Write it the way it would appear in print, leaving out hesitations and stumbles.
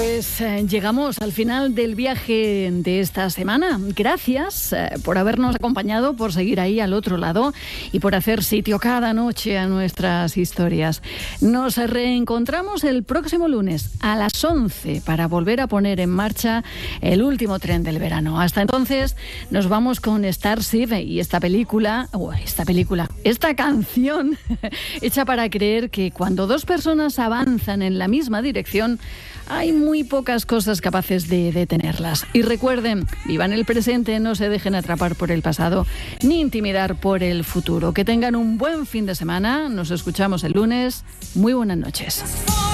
Pues llegamos al final del viaje de esta semana. Gracias por habernos acompañado, por seguir ahí al otro lado y por hacer sitio cada noche a nuestras historias. Nos reencontramos el próximo lunes a las 11 para volver a poner en marcha el último tren del verano. Hasta entonces nos vamos con Starship y esta canción hecha para creer que cuando dos personas avanzan en la misma dirección, hay muy pocas cosas capaces de detenerlas. Y recuerden, vivan el presente, no se dejen atrapar por el pasado ni intimidar por el futuro. Que tengan un buen fin de semana. Nos escuchamos el lunes. Muy buenas noches.